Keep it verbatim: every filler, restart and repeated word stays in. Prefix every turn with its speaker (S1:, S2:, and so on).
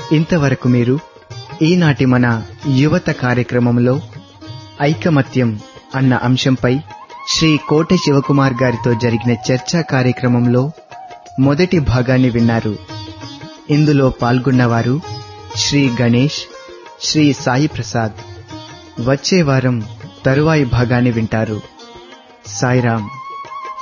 S1: ఇంతవరకు మీరు ఈనాటి మన యువత కార్యక్రమంలో ఐకమత్యం అన్న అంశంపై శ్రీ కోటె శివకుమార్ గారితో జరిగిన చర్చా కార్యక్రమంలో మొదటి భాగాన్ని విన్నారు. ఇందులో పాల్గొన్నవారు శ్రీ గణేష్, శ్రీ సాయి ప్రసాద్. వచ్చే వారం తరువాయి భాగాన్ని వింటారు. సాయిరాం.